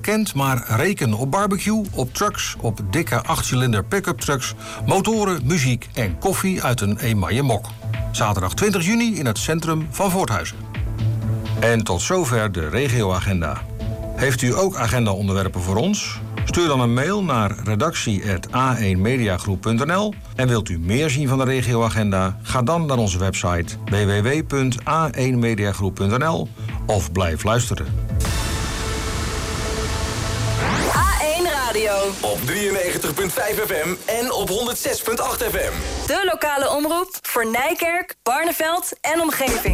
Kent, maar reken op barbecue, op trucks, op dikke 8-cilinder pick-up trucks, motoren, muziek en koffie uit een emaille mok. Zaterdag 20 juni in het centrum van Voorthuizen. En tot zover de regioagenda. Heeft u ook agendaonderwerpen voor ons? Stuur dan een mail naar redactie@a1mediagroep.nl. En wilt u meer zien van de regioagenda? Ga dan naar onze website www.a1mediagroep.nl of blijf luisteren. A1 Radio. Op 93.5 FM en op 106.8 FM. De lokale omroep voor Nijkerk, Barneveld en omgeving.